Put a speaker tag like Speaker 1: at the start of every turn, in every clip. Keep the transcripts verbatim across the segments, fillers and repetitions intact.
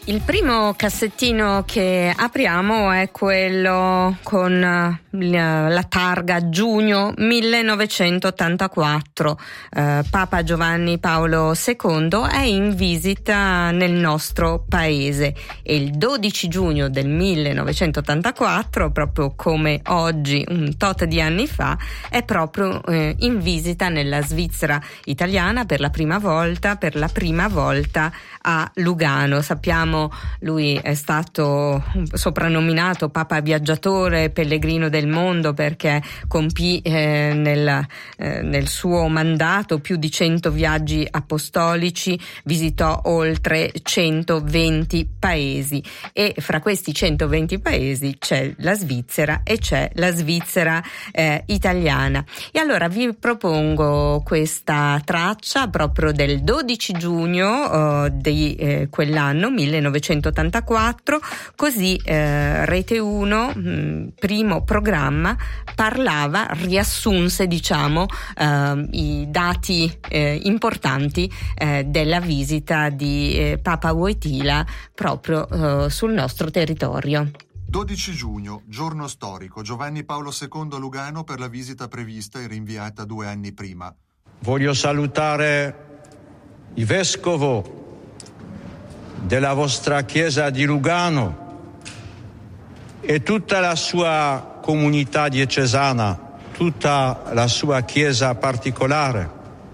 Speaker 1: Il primo cassettino che apriamo è quello con la targa giugno millenovecentottantaquattro. Eh, Papa Giovanni Paolo secondo è in visita nel nostro paese e il dodici giugno del millenovecentottantaquattro, proprio come oggi, un tot di anni fa, è proprio eh, in visita nella Svizzera italiana per la prima volta, per la prima volta a Lugano. Sappiamo lui è stato soprannominato Papa Viaggiatore, pellegrino del mondo, perché compì eh, nel, eh, nel suo mandato più di cento viaggi apostolici, visitò oltre centoventi paesi e fra questi centoventi paesi c'è la Svizzera e c'è la Svizzera eh, italiana. E allora vi propongo questa traccia proprio del dodici giugno eh, di eh, quell'anno millenovecentottantaquattro, così eh, Rete uno, mh, primo programma, parlava, riassunse diciamo eh, i dati eh, importanti eh, della visita di eh, Papa Wojtyla proprio eh, sul nostro territorio.
Speaker 2: dodici giugno, giorno storico, Giovanni Paolo secondo a Lugano per la visita prevista e rinviata due anni prima.
Speaker 3: Voglio salutare il vescovo della vostra chiesa di Lugano e tutta la sua comunità diocesana, tutta la sua chiesa particolare.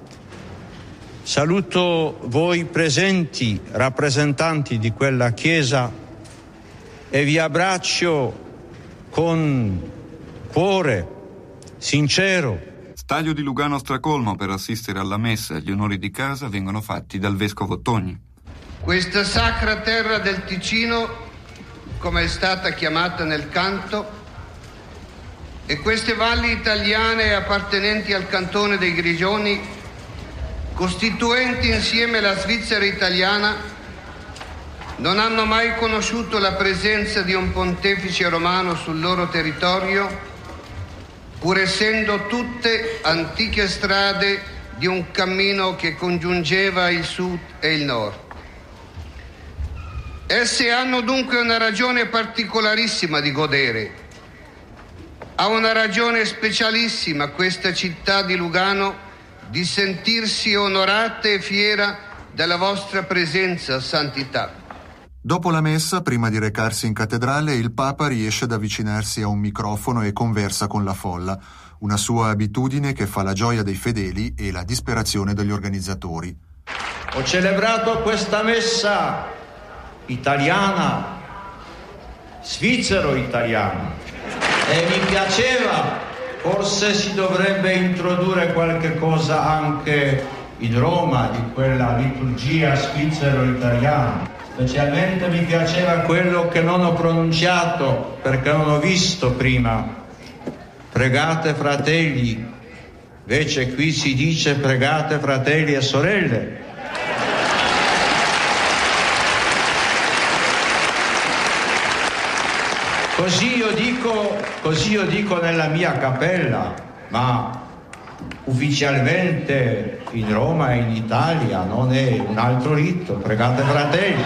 Speaker 3: Saluto voi presenti, rappresentanti di quella chiesa, e vi abbraccio con cuore sincero.
Speaker 4: Stadio di Lugano stracolmo per assistere alla messa. Gli onori di casa vengono fatti dal vescovo Togni.
Speaker 5: Questa sacra terra del Ticino, come è stata chiamata nel canto, e queste valli italiane appartenenti al cantone dei Grigioni, costituenti insieme la Svizzera italiana, non hanno mai conosciuto la presenza di un pontefice romano sul loro territorio, pur essendo tutte antiche strade di un cammino che congiungeva il sud e il nord. Esse hanno dunque una ragione particolarissima di godere. Ha una ragione specialissima questa città di Lugano di sentirsi onorata e fiera della vostra presenza, santità.
Speaker 2: Dopo la messa, prima di recarsi in cattedrale, il Papa riesce ad avvicinarsi a un microfono e conversa con la folla, una sua abitudine che fa la gioia dei fedeli e la disperazione degli organizzatori.
Speaker 3: Ho celebrato questa messa italiana, svizzero-italiana, e mi piaceva, forse si dovrebbe introdurre qualche cosa anche in Roma di quella liturgia svizzero-italiana. Specialmente mi piaceva quello che non ho pronunciato perché non ho visto prima. Pregate fratelli, invece qui si dice pregate fratelli e sorelle. Così io dico, così io dico nella mia cappella, ma ufficialmente in Roma e in Italia non è un altro rito, pregate fratelli.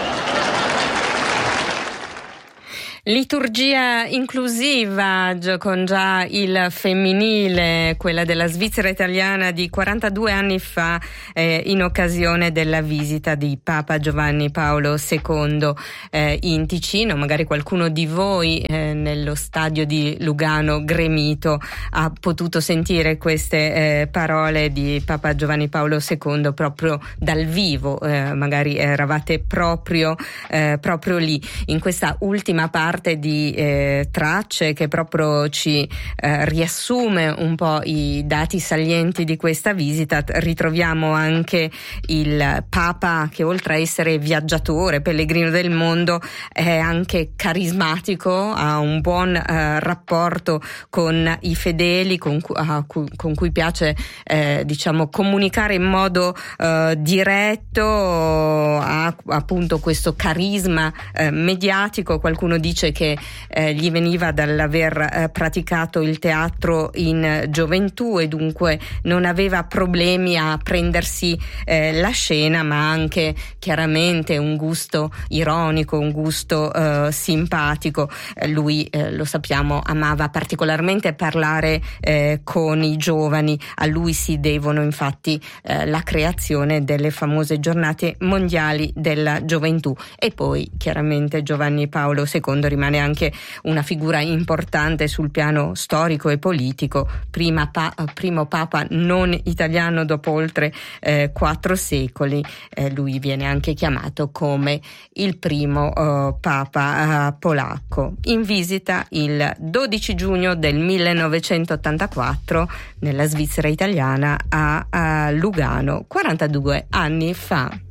Speaker 1: Liturgia inclusiva con già il femminile, quella della Svizzera italiana di quarantadue anni fa eh, in occasione della visita di Papa Giovanni Paolo secondo eh, in Ticino. Magari qualcuno di voi eh, nello stadio di Lugano gremito ha potuto sentire queste eh, parole di Papa Giovanni Paolo secondo proprio dal vivo, eh, magari eravate proprio, eh, proprio lì in questa ultima parte di eh, tracce che proprio ci eh, riassume un po' i dati salienti di questa visita. Ritroviamo anche il Papa che, oltre a essere viaggiatore, pellegrino del mondo, è anche carismatico, ha un buon eh, rapporto con i fedeli, con, cu- a cu- con cui piace eh, diciamo comunicare in modo eh, diretto, ha appunto questo carisma eh, mediatico. Qualcuno dice dice che eh, gli veniva dall'aver eh, praticato il teatro in gioventù e dunque non aveva problemi a prendersi eh, la scena, ma anche chiaramente un gusto ironico, un gusto eh, simpatico. Eh, lui, eh, lo sappiamo, amava particolarmente parlare eh, con i giovani. A lui si devono infatti eh, la creazione delle famose giornate mondiali della gioventù. E poi chiaramente Giovanni Paolo secondo rimane anche una figura importante sul piano storico e politico, prima pa- primo papa non italiano dopo oltre eh, quattro secoli. Eh, lui viene anche chiamato come il primo eh, papa eh, polacco. In visita il dodici giugno del millenovecentottantaquattro nella Svizzera italiana a, a Lugano, quarantadue anni fa.